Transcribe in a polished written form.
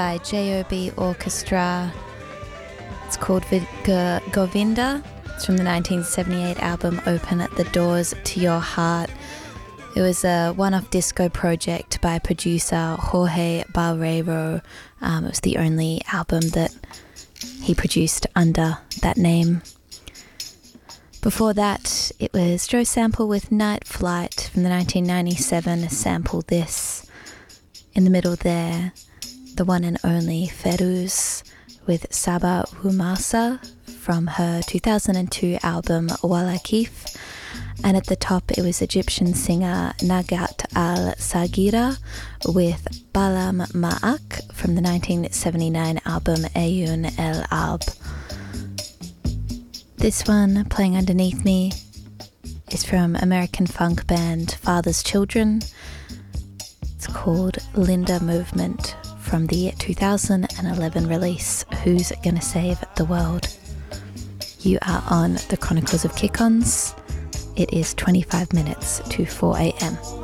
by JOB Orchestra. It's called Govinda. It's from the 1978 album Open the Doors to Your Heart. It was a one-off disco project by producer Jorge Barreiro. It was the only album that he produced under that name. Before that, it was Joe Sample with Night Flight from the 1997 Sample This. In the middle there, the one and only Feruz with Saba Rumasa from her 2002 album Walakif. And at the top, it was Egyptian singer Nagat Al-Sagira with Balam Ma'ak from the 1979 album Ayun El Alb. This one, playing underneath me, is from American funk band Father's Children. It's called Linda Movement from the 2011 release Who's Gonna Save the World? You are on the Chronicles of Kick-Ons. It is 25 minutes to 4 a.m.